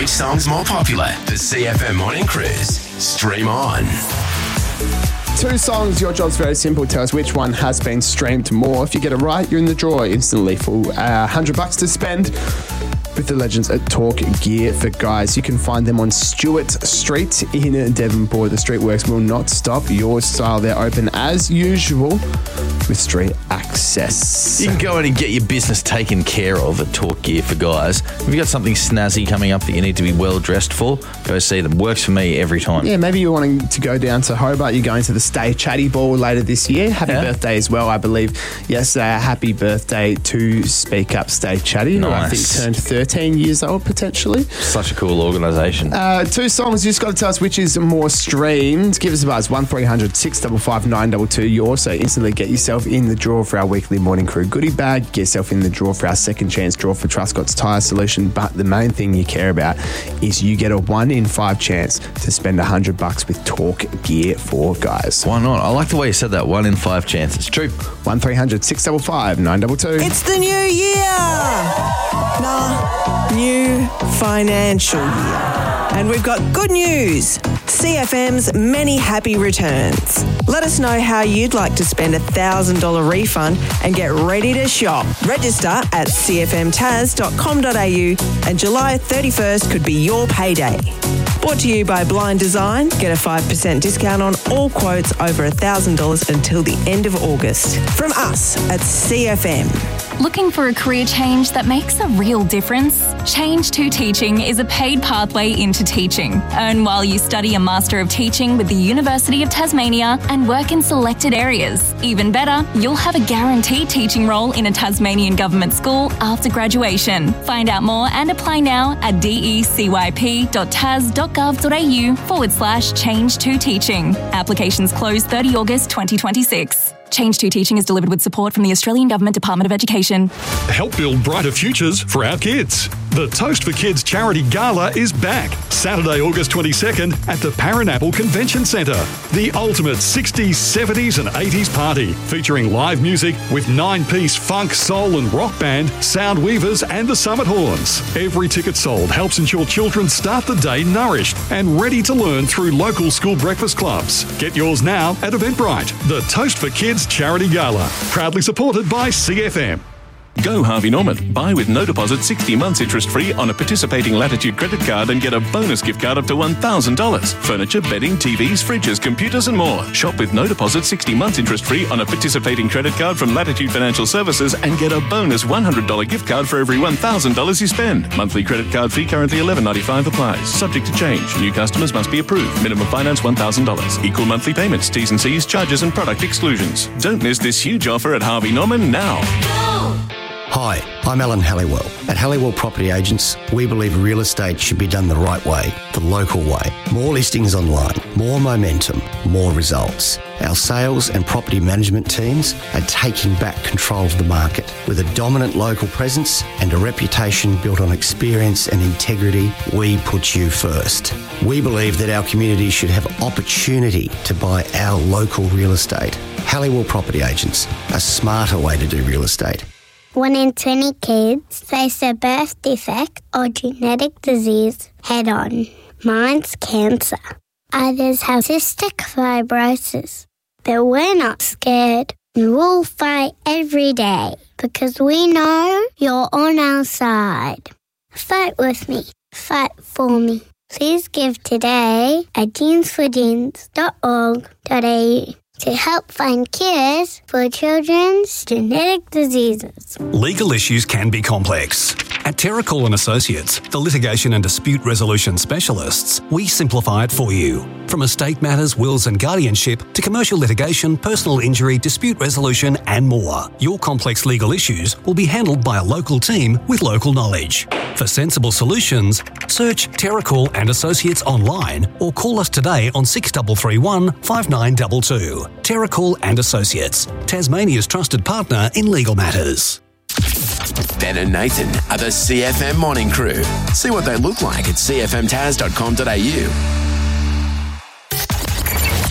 Which song's more popular? The CFM Morning Cruise. Stream on. 2 songs, your job's very simple. Tell us which one has been streamed more. If you get it right, you're in the draw instantly for $100 to spend with the legends at Talk Gear for Guys. You can find them on Stewart Street in Devonport. The Streetworks will not stop your style. They're open as usual with street access. You can go in and get your business taken care of at Talk Gear for Guys. If you've got something snazzy coming up that you need to be well dressed for, go see them. Works for me every time. Yeah, maybe you're wanting to go down to Hobart. You're going to the Stay Chatty Ball later this year. Happy birthday as well, I believe. Yesterday, happy birthday to Speak Up Stay Chatty. Nice. I think turned 13 years old, potentially. Such a cool organisation. 2 songs, you just got to tell us which is more streamed. Give us a buzz, 1300 655 922. You also instantly get yourself in the draw for our weekly Morning Crew goodie bag. Get yourself in the draw for our second chance draw for Truscott's Tyre Solution. But the main thing you care about is you get a 1 in 5 chance to spend $100 with Talk Gear for Guys. Why not? I like the way you said that. 1 in 5 chance. It's true. 1300 655 922. It's the new year! New financial year. And we've got good news. CFM's many happy returns. Let us know how you'd like to spend a $1,000 refund and get ready to shop. Register at cfmtaz.com.au and July 31st could be your payday. Brought to you by Blind Design. Get a 5% discount on all quotes over $1,000 until the end of August. From us at CFM. Looking for a career change that makes a real difference? Change to Teaching is a paid pathway into teaching. Earn while you study a Master of Teaching with the University of Tasmania and work in selected areas. Even better, you'll have a guaranteed teaching role in a Tasmanian government school after graduation. Find out more and apply now at decyp.tas.gov.au/change to teaching. Applications close 30 August 2026. Change to Teaching is delivered with support from the Australian Government Department of Education. Help build brighter futures for our kids. The Toast for Kids Charity Gala is back, Saturday, August 22nd at the Parinapple Convention Centre. The ultimate 60s, 70s and 80s party, featuring live music with 9-piece funk, soul and rock band, Sound Weavers and the Summit Horns. Every ticket sold helps ensure children start the day nourished and ready to learn through local school breakfast clubs. Get yours now at Eventbrite. The Toast for Kids Charity Gala, proudly supported by CFM. Go Harvey Norman. Buy with no deposit 60 months interest free on a participating Latitude credit card and get a bonus gift card up to $1,000. Furniture, bedding, TVs, fridges, computers and more. Shop with no deposit 60 months interest free on a participating credit card from Latitude Financial Services and get a bonus $100 gift card for every $1,000 you spend. Monthly credit card fee currently $11.95 applies. Subject to change. New customers must be approved. Minimum finance $1,000. Equal monthly payments, T's and C's, charges and product exclusions. Don't miss this huge offer at Harvey Norman now. Hi, I'm Alan Halliwell. At Halliwell Property Agents, we believe real estate should be done the right way, the local way. More listings online, more momentum, more results. Our sales and property management teams are taking back control of the market. With a dominant local presence and a reputation built on experience and integrity, we put you first. We believe that our community should have opportunity to buy our local real estate. Halliwell Property Agents, a smarter way to do real estate. 1 in 20 kids face a birth defect or genetic disease head-on. Mine's cancer. Others have cystic fibrosis. But we're not scared. We'll fight every day because we know you're on our side. Fight with me. Fight for me. Please give today at jeansforjeans.org.au to help find cures for children's genetic diseases. Legal issues can be complex. At Terracall & Associates, the litigation and dispute resolution specialists, we simplify it for you. From estate matters, wills and guardianship to commercial litigation, personal injury, dispute resolution and more. Your complex legal issues will be handled by a local team with local knowledge. For sensible solutions, search Terracall & Associates online or call us today on 6331 5922. Terracall & Associates, Tasmania's trusted partner in legal matters. Ben and Nathan are the CFM Morning Crew. See what they look like at cfmtaz.com.au.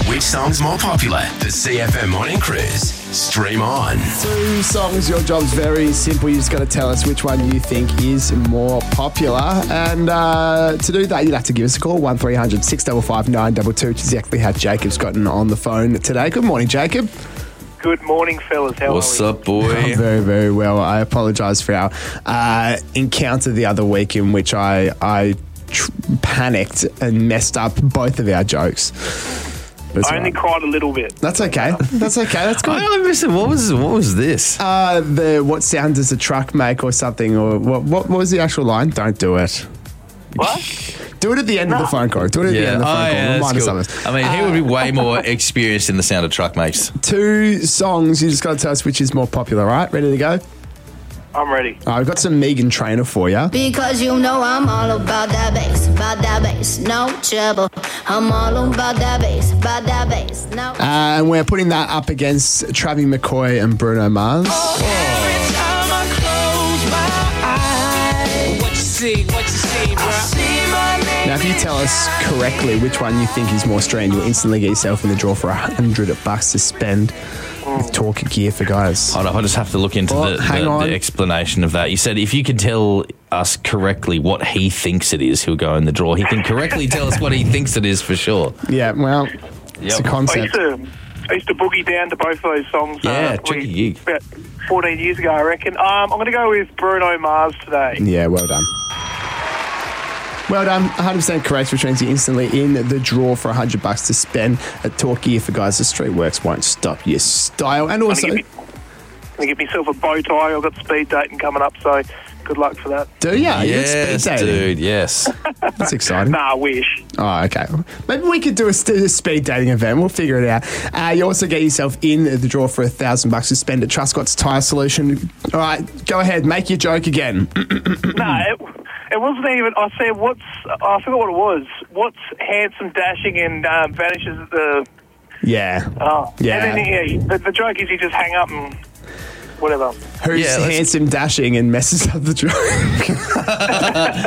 Which song's more popular? The CFM Morning Cruise. Stream on. 2 songs, your job's very simple. You just got to tell us which one you think is more popular. And to do that, you'd have to give us a call, 1300 655 922, which is exactly how Jacob's gotten on the phone today. Good morning, Jacob. Good morning, fellas. How What's are we? up, boy? I'm very, very well. I apologise for our encounter the other week in which I panicked and messed up both of our jokes. I only cried a little bit. That's okay. That's okay. That's good. I missed it. What was this? What sound does a truck make or something? Or what was the actual line? Don't do it. What? Do it at the end of the phone call. Do it at the end of the phone call. Remind us of it. I mean, he would be way more experienced in the sound of truck makes. 2 songs. You just got to tell us which is more popular, right? Ready to go? I'm ready. All right, I've got some Megan Trainor for you. Because you know I'm all about that bass, no trouble. I'm all about that bass, no. And we're putting that up against Travis McCoy and Bruno Mars. Every time I close my eyes, what you see, bro? I see my name. Now, if you tell us correctly which one you think is more streamed, you'll instantly get yourself in the draw for $100 to spend with Talk Gear for Guys. Hold on, I just have to look into the explanation of that. You said if you could tell us correctly what he thinks it is, he'll go in the draw. He can correctly tell us what he thinks it is for sure. Yeah, well, it's a concept. I used to boogie down to both of those songs. Yeah, tricky gig. About 14 years ago, I reckon. I'm going to go with Bruno Mars today. Yeah, well done. Well done, 100% correct, which means you're instantly in the draw for $100 to spend at Talk Gear for Guys. The street works won't stop your style. And also, I'm going to get myself a bow tie. I've got speed dating coming up, so good luck for that. do ya? Yes, Speed dating? dude, yes. That's exciting. Nah, I wish. Oh, okay. Maybe we could do a speed dating event. We'll figure it out. You also get yourself in the draw for $1,000 to spend at Truscott's Tyre Solution. All right, go ahead. Make your joke again. It wasn't even. I said, I forgot what it was. What's handsome, dashing, and vanishes at the. Yeah. Oh. Yeah. And then the joke is you just hang up and whatever. Who's handsome, dashing, and messes up the joke?